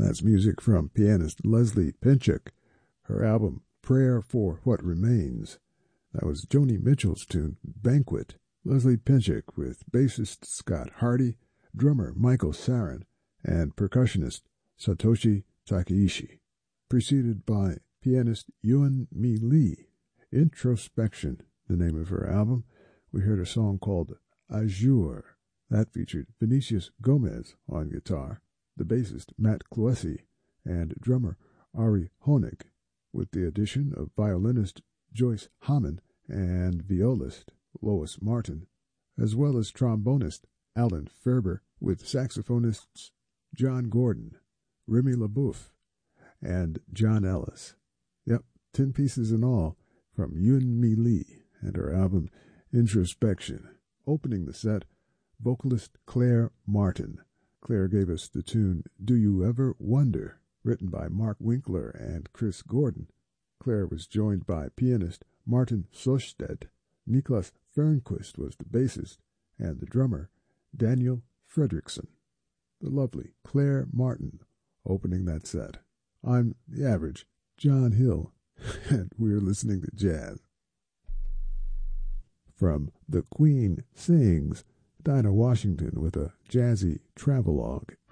That's music from pianist Leslie Pinchuk, her album Prayer for What Remains. That was Joni Mitchell's tune, Banquet. Leslie Pinchuk with bassist Scott Hardy, drummer Michael Sarin, and percussionist Satoshi Takeishi. Preceded by pianist Yun Mi Lee. Introspection, the name of her album. We heard a song called Azure. That featured Vinicius Gomez on guitar, the bassist Matt Cloesi, and drummer Ari Honig, with the addition of violinist Joyce Hammond and violist Lois Martin, as well as trombonist Alan Ferber, with saxophonists John Gordon, Remy LaBeouf, and John Ellis. Yep, 10 pieces in all from Yun Mi Lee and her album Introspection. Opening the set, vocalist Claire Martin. Claire gave us the tune Do You Ever Wonder, written by Mark Winkler and Chris Gordon. Claire was joined by pianist Martin Sosted. Niklas Fernquist was the bassist, and the drummer Daniel Fredrickson. The lovely Claire Martin opening that set. I'm the average John Hill, and we're listening to jazz. From The Queen Sings, Dinah Washington with a jazzy travelogue,